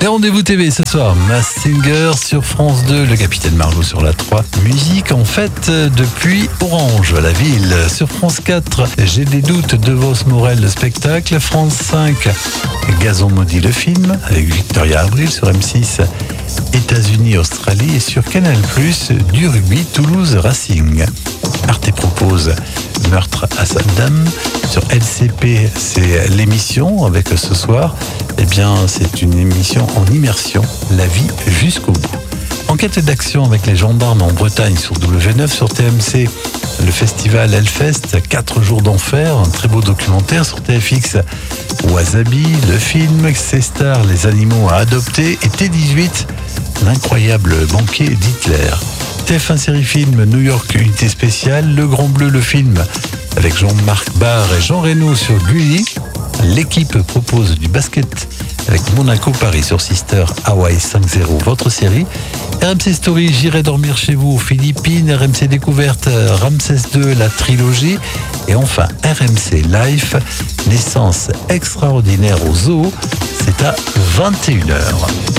Et rendez-vous TV ce soir, Masked Singer sur France 2, le Capitaine Marlowe sur la 3. Musique en fait depuis Orange, la ville. Sur France 4, J'ai des doutes de Vos Morel, le spectacle. France 5, Gazon maudit, le film, avec Victoria Abril. Sur M6, États-Unis, Australie. Et sur Canal+, du rugby, Toulouse Racing. Arte propose Meurtre à Saddam. Sur LCP, c'est l'émission avec ce soir. Eh bien, c'est une émission en immersion, la vie jusqu'au bout. Enquête d'action avec les gendarmes en Bretagne sur W9, sur TMC, le festival Hellfest, 4 jours d'enfer, un très beau documentaire. Sur TFX, Wasabi, le film, C-Star, les animaux à adopter, et T18, l'incroyable banquet d'Hitler. TF1 série film, New York Unité Spéciale, Le Grand Bleu, le film, avec Jean-Marc Barr et Jean Reno sur Gulli. L'équipe propose du basket avec Monaco Paris sur Sister, Hawaii 5-0, votre série. RMC Story, J'irai dormir chez vous aux Philippines. RMC Découverte, Ramsès II, la trilogie. Et enfin, RMC Life, naissance extraordinaire au zoo. C'est à 21h.